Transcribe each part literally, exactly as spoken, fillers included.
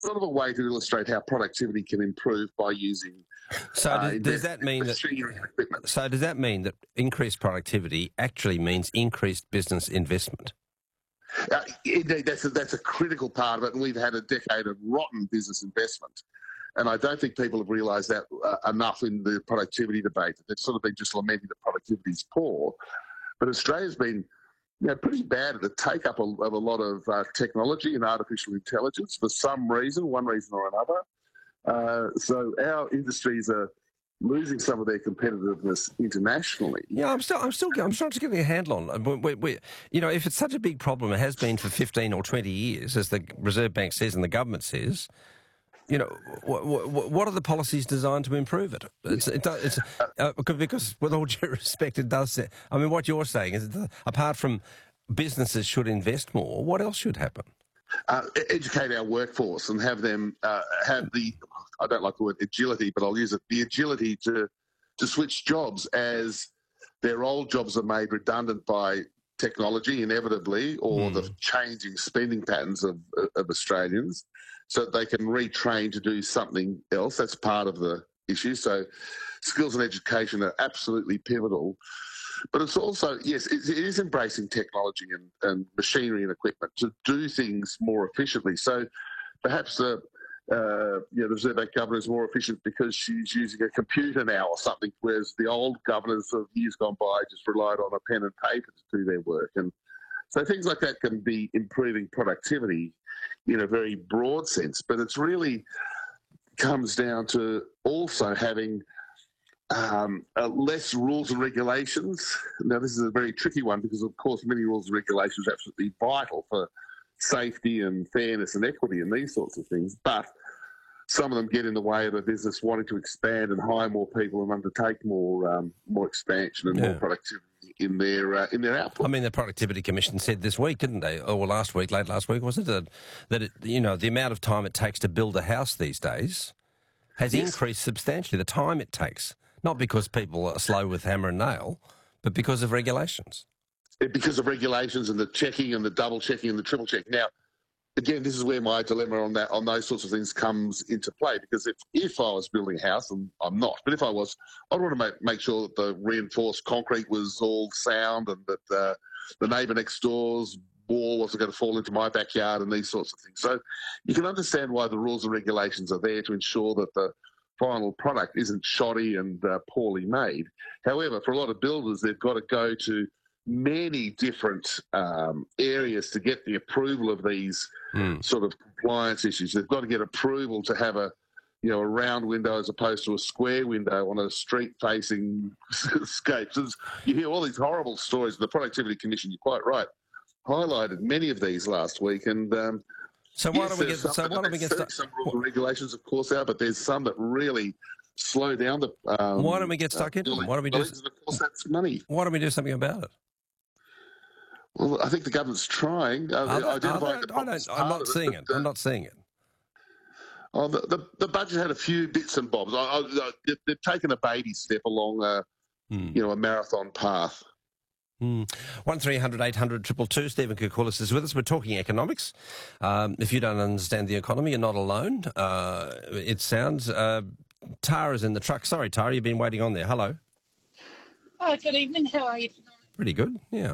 sort of a way to illustrate how productivity can improve by using. So uh, does, does that mean that? equipment. So does that mean that increased productivity actually means increased business investment? Uh, indeed, that's a, that's a critical part of it, and we've had a decade of rotten business investment. And I don't think people have realised that uh, enough in the productivity debate. They've sort of been just lamenting that productivity is poor. But Australia's been you know, pretty bad at the take-up of, of a lot of uh, technology and artificial intelligence for some reason, one reason or another. Uh, so our industries are losing some of their competitiveness internationally. Yeah, I'm still, I'm still, I'm still just getting a handle on. We, we, we, you know, if it's such a big problem, it has been for fifteen or twenty years, as the Reserve Bank says and the government says. You know, what, what, what are the policies designed to improve it? It's, it does, it's uh, because, with all due respect, it does. I mean, what you're saying is, that apart from businesses should invest more, what else should happen? Uh, educate our workforce and have them uh, have the, I don't like the word agility, but I'll use it, the agility to to switch jobs as their old jobs are made redundant by technology, inevitably, or mm. the changing spending patterns of, of Australians, so that they can retrain to do something else. That's part of the issue. So skills and education are absolutely pivotal. But it's also, yes, it is embracing technology and, and machinery and equipment to do things more efficiently. So perhaps the, uh, you know, the Reserve Bank governor is more efficient because she's using a computer now or something, whereas the old governors of years gone by just relied on a pen and paper to do their work. And so things like that can be improving productivity in a very broad sense. But it's really comes down to also having Um, uh, less rules and regulations. Now, this is a very tricky one because, of course, many rules and regulations are absolutely vital for safety and fairness and equity and these sorts of things. But some of them get in the way of a business wanting to expand and hire more people and undertake more um, more expansion and yeah. more productivity in their uh, in their output. I mean, the Productivity Commission said this week, didn't they? Or last week, late last week, was it? That, that it, you know, the amount of time it takes to build a house these days has yes. increased substantially. The time it takes. Not because people are slow with hammer and nail, but because of regulations. Because of regulations and the checking and the double checking and the triple checking. Now, again, this is where my dilemma on that on those sorts of things comes into play. Because if, if I was building a house, and I'm not, but if I was, I'd want to make, make sure that the reinforced concrete was all sound and that uh, the neighbour next door's wall wasn't going to fall into my backyard and these sorts of things. So you can understand why the rules and regulations are there to ensure that the final product isn't shoddy and uh, poorly made. However, for a lot of builders, they've got to go to many different um, areas to get the approval of these mm. sort of compliance issues. They've got to get approval to have a, you know, a round window as opposed to a square window on a street-facing scape. So you hear all these horrible stories. The Productivity Commission, you're quite right, highlighted many of these last week, and um, So why yes, don't we get? So why don't we get some rules and regulations, of course, are, but there's some that really slow down the. Um, why don't we get stuck uh, into them? Why don't we do? And of course, that's money. Why don't we do something about it? Well, I think the government's trying. Uh, are they, are they, I don't. I'm not seeing it. it. I'm not seeing it. Oh, the, the, the budget had a few bits and bobs. I, I, they've taken a baby step along, a, hmm. you know, a marathon path. Mm. one three hundred eight hundred two two two. Stephen Koukoulas is with us. We're talking economics. Um, if you don't understand the economy, you're not alone. Uh, it sounds. Uh, Tara's in the truck. Sorry, Tara, you've been waiting on there. Hello. Oh, good evening. How are you tonight? Pretty good, yeah.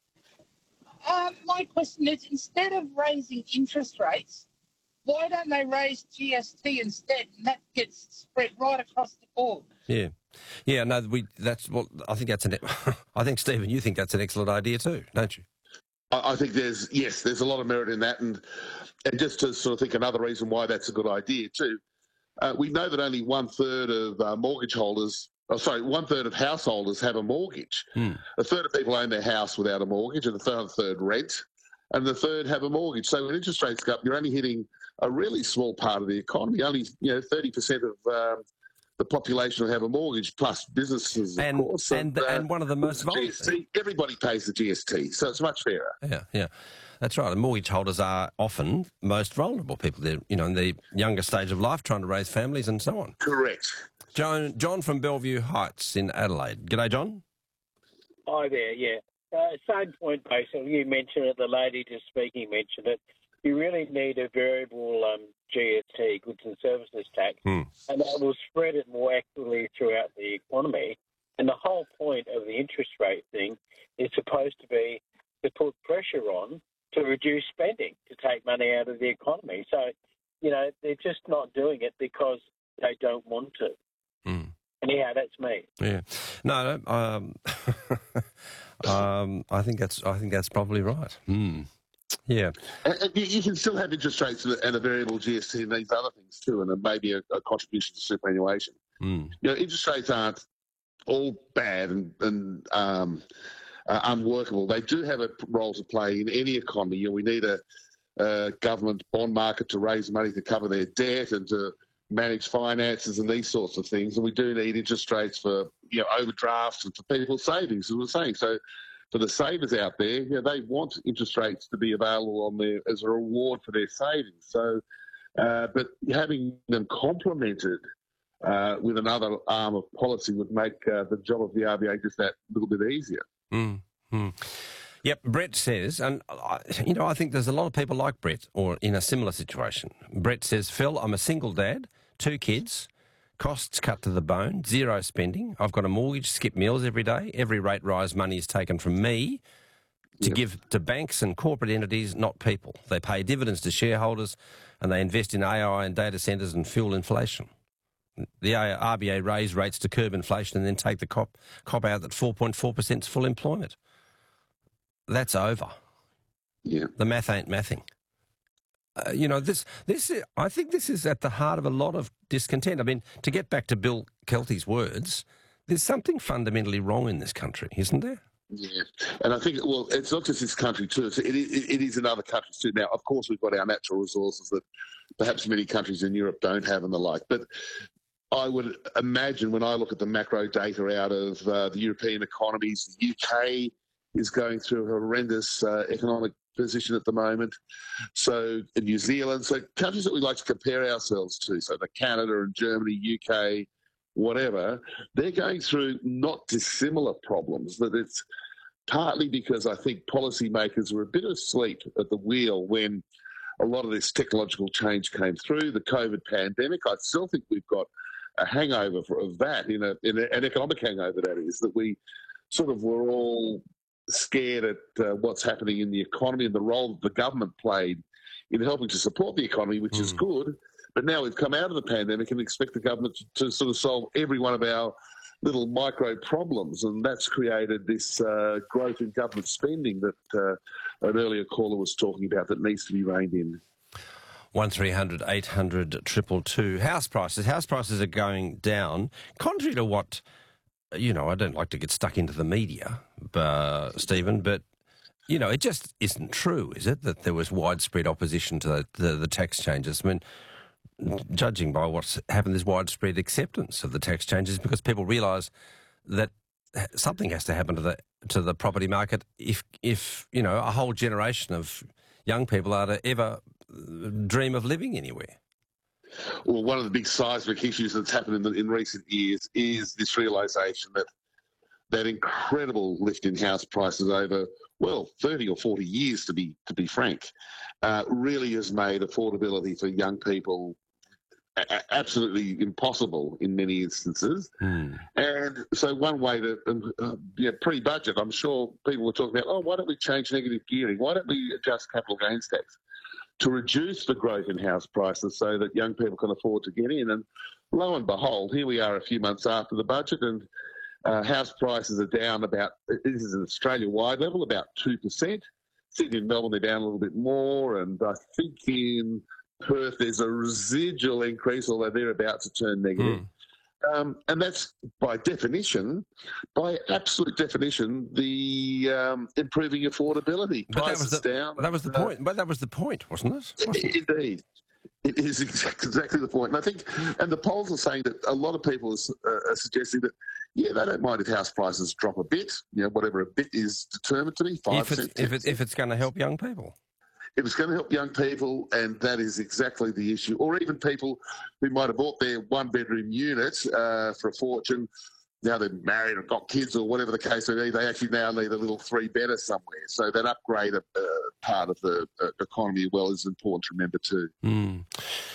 Uh, my question is, instead of raising interest rates, why don't they raise G S T instead? And that gets spread right across the board. Yeah. Yeah, no, we. That's well. I think that's an. I think Stephen, you think that's an excellent idea too, don't you? I, I think there's yes, there's a lot of merit in that, and and just to sort of think another reason why that's a good idea too. Uh, we know that only one third of uh, mortgage holders, oh sorry, one third of householders have a mortgage. Mm. A third of people own their house without a mortgage, and a third, third rent, and the third have a mortgage. So when interest rates go up, you're only hitting a really small part of the economy. Only you know thirty percent of um, the population will have a mortgage, plus businesses, of and, course. And, and, uh, and one of the most vulnerable. Everybody pays the G S T, so it's much fairer. Yeah, yeah. That's right. And mortgage holders are often most vulnerable people. They're, you know, in the younger stage of life, trying to raise families and so on. Correct. John, John from Bellevue Heights in Adelaide. G'day, John. Hi there, yeah. Uh, same point, basically. You mentioned it, the lady just speaking mentioned it. you really need a variable um, G S T, goods and services tax, Hmm. and that will spread it more equitably throughout the economy. And the whole point of the interest rate thing is supposed to be to put pressure on to reduce spending, to take money out of the economy. So, you know, they're just not doing it because they don't want to. Mm. Anyhow, that's me. Yeah, no, no um, um, I think that's I think that's probably right. Mm. Yeah, And, and you, you can still have interest rates and a, and a variable G S T and these other things too, and then maybe a, a contribution to superannuation. mm. You know, interest rates aren't all bad and, and um, uh, unworkable. They do have a role to play in any economy. You know, we need a, a government bond market to raise money to cover their debt and to manage finances and these sorts of things. And we do need interest rates for, you know, overdrafts and for people's savings, as we were saying. So for the savers out there, you know, they want interest rates to be available on their as a reward for their savings. So, uh, but having them complemented uh, with another arm of policy would make uh, the job of the R B A just that little bit easier. Mm. Mm. Yep, Brett says, and I, you know, I think there's a lot of people like Brett or in a similar situation. Brett says, Phil, I'm a single dad, two kids, costs cut to the bone, zero spending. I've got a mortgage, skip meals every day. Every rate rise money is taken from me to Yep. give to banks and corporate entities, not people. They pay dividends to shareholders and they invest in A I and data centres and fuel inflation. The R B A raise rates to curb inflation and then take the cop, cop out that four point four percent is full employment. That's over. Yeah. The math ain't mathing. Uh, you know, this, this. is- I think this is at the heart of a lot of discontent. I mean, to get back to Bill Kelty's words, there's something fundamentally wrong in this country, isn't there? Yeah, and I think, well, it's not just this country too. It's, it, it, it is in other countries too. Now, of course, we've got our natural resources that perhaps many countries in Europe don't have and the like. But I would imagine when I look at the macro data out of uh, the European economies, the U K is going through a horrendous uh, economic position at the moment. So in New Zealand, so countries that we like to compare ourselves to, so the Canada and Germany, U K, whatever, they're going through not dissimilar problems. That it's partly because I think policymakers were a bit asleep at the wheel when a lot of this technological change came through, the COVID pandemic. I still think we've got a hangover of that, in, a, in a, an economic hangover, that is, that we sort of were all scared at uh, what's happening in the economy and the role that the government played in helping to support the economy, which mm. is good. But now we've come out of the pandemic and expect the government to, to sort of solve every one of our little micro problems, and that's created this uh, growth in government spending that uh, an earlier caller was talking about that needs to be reined in. one three hundred eight hundred two two two. House prices. House prices are going down, contrary to what, you know, I don't like to get stuck into the media, uh, Stephen, but, you know, it just isn't true, is it, that there was widespread opposition to the, the, the tax changes? I mean, judging by what's happened, there's widespread acceptance of the tax changes because people realise that something has to happen to the to the property market if, if you know, a whole generation of young people are to ever dream of living anywhere. Well, one of the big seismic issues that's happened in, the, in recent years is this realisation that that incredible lift in house prices over, well, thirty or forty years, to be to be frank, uh, really has made affordability for young people a- absolutely impossible in many instances. Mm. And so one way to, uh, yeah, pre-budget, I'm sure people were talking about, oh, why don't we change negative gearing? Why don't we adjust capital gains tax to reduce the growth in house prices so that young people can afford to get in? And lo and behold, here we are a few months after the budget, and uh, house prices are down about, this is an Australia-wide level, about two percent. Sydney and Melbourne, they're down a little bit more, and I think in Perth there's a residual increase, although they're about to turn negative. Mm. Um, and that's, by definition, by absolute definition, the um, improving affordability. But prices that was the, down. That was the uh, point. But that was the point, wasn't it? Wasn't it? Indeed. It is exactly the point. And I think, and the polls are saying that a lot of people are, are suggesting that, yeah, they don't mind if house prices drop a bit, you know, whatever a bit is determined to be, five percent. If, it, if, it, if it's going to help young people. If it's going to help young people, and that is exactly the issue, or even people who might have bought their one-bedroom unit uh, for a fortune, now they're married or got kids or whatever the case may be, they actually now need a little three-bedder somewhere. So that upgrade uh, part of the uh, economy, well, is important to remember too. Mm.